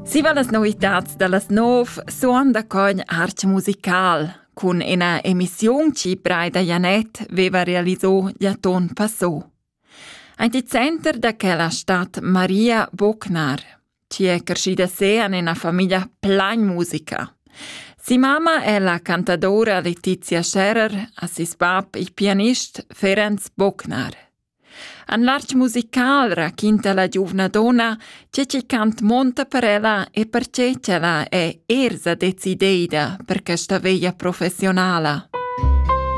Si va las novitats da las 9 suon da cogn art musical, cun una emissiun ci Braida Janet veva realisò Jaton Passò. Ein di center da quella stat Maria Buchner, ci è crescida sé in una famiglia plain musica. Si mamma è la cantadora Letizia Scherer, a sis pap il pianist Ferenc Buchner. An l'arch musical racconta la giovna donna che ci cant monta per ella e perché ce la è ersa decidida per questa via professionale.